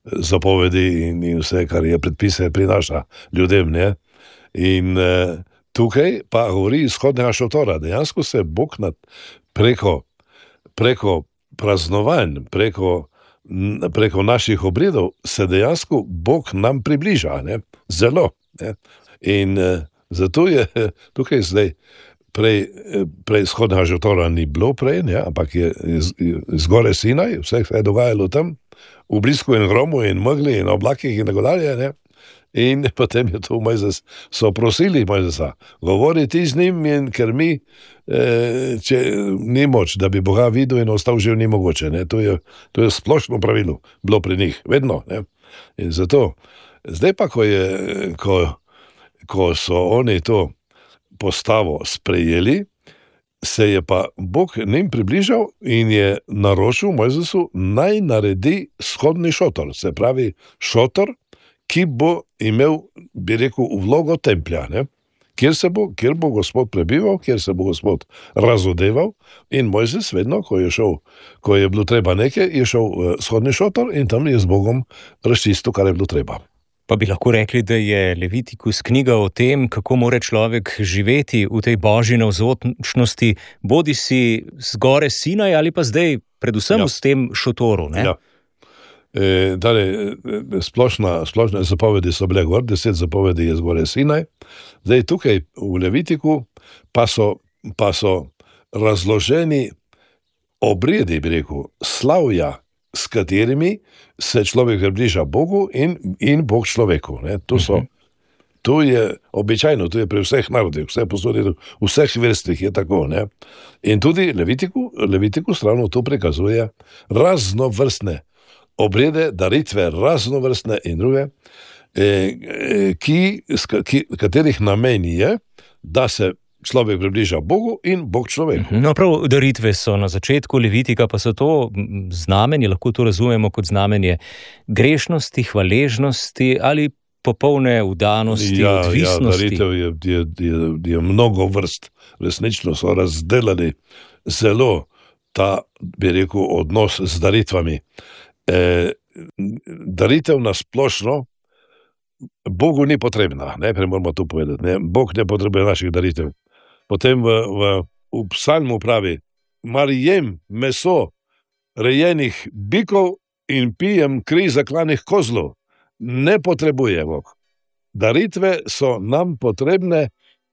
zapovedi in vse, kar je predpise, prinaša ljudem, ne. In tukaj pa govori izhodnega šotora. Dejansko se Bog preko praznovanj, preko naših obredov se dejansko Bog nam približa, ne? Zelo. Ne? In zato je tukaj zdaj prej izhodnega šotora ni bilo prej, ne? Ampak je zgore Sinaj, vse je dogajalo tam, v blisku in gromu in megli in oblakih in tako dalje, ne? In potem je to Mojzes, so prosili Mojzesa, govori ti z njim, in ker mi, če ni moč, da bi Boga videl in ostal živ, ni mogoče, ne? To je splošno pravilo, bilo pri njih, vedno, ne? In zato, zdaj pa, ko so oni to postavo sprejeli, se je pa Bog njim približal in je naročil Mojzesu, naj naredi shodni šotor, se pravi šotor, ki bo imel, bi rekel, vlogo templja, ne? Kjer bo Gospod prebival, kjer se bo Gospod razodeval, in Mojzes vedno, ko je bilo treba nekaj, je šel v shodni šotor in tam je z Bogom razčistil, kar je bilo treba. Pa bi lahko rekli, da je Levitikus knjiga o tem, kako mora človek živeti v tej božji navzočnosti, bodisi z gore Sinaj ali pa zdaj predvsem v tem šotoru, ne? Ja. Splošne zapovedi so bile gor, 10 zapovedi je zgore Sinaj. Zdaj tukaj v Levitiku pa so razloženi obredi, bi rekel, slavja, s katerimi se človek približa Bogu in Bog človeku. Ne? To je običajno, to je pri vseh narodih, vse posodi, v vseh vrstvih je tako. Ne? In tudi Levitikus ravno to prikazuje raznovrstne obrede, daritve, raznovrstne in druge, katerih namen je, da se človek približa Bogu in Bog človeku. No, prav, daritve so na začetku Levitika, pa so to znamenje, lahko to razumemo kot znamenje grešnosti, hvaležnosti ali popolne vdanosti, odvisnosti. Ja, daritev je mnogo vrst. Resnično so razdelali zelo ta, bi rekel, odnos z daritvami. Daritev na splošno Bogu ni potrebna, najprej moramo to povedati, ne? Bog ne potrebuje naših daritev. Potem v psalmu pravi, mar jem meso rejenih bikov in pijem kri zaklanih kozlov. Ne potrebuje Bog. Daritve so nam potrebne,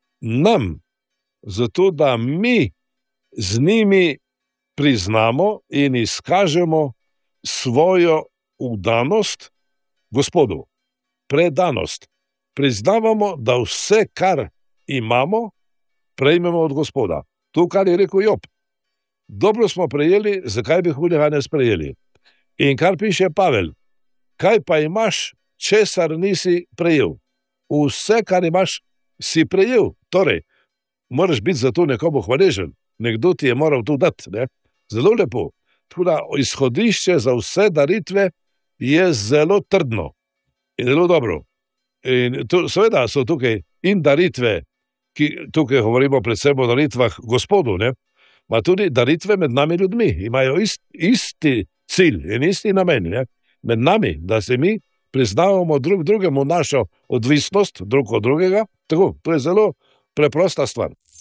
zato da mi z njimi priznamo in izkažemo svojo vdanost Gospodu, predanost. Priznavamo, da vse, kar imamo, prejmemo od Gospoda. To, kar je rekel Job. Dobro smo prejeli, zakaj bi hudega ne sprejeli? In kar piše Pavel, kaj pa imaš, česar nisi prejel? Vse, kar imaš, si prejel. Torej, moraš biti za to nekomu hvaležen. Nekdo ti je moral to dati, ne? Zelo lepo. Tudi izhodišče za vse daritve je zelo trdno in zelo dobro. In seveda so tukaj in daritve, ki tukaj govorimo predvsem o daritvah Gospodu, ne? Ma tudi daritve med nami ljudmi imajo isti cilj in isti namen, ne? Med nami, da se mi priznavamo drugemu našo odvisnost drug od drugega. Tako, to je zelo preprosta stvar.